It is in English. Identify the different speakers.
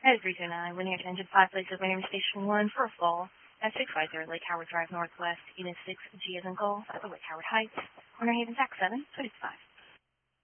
Speaker 1: At 329, Linear Engine 5 places Linear Station 1 for a fall at 650 Lake Howard Drive Northwest, Unit 6, G as in Golf, at the Lake Howard Heights, Corner Haven Tax 7, 25.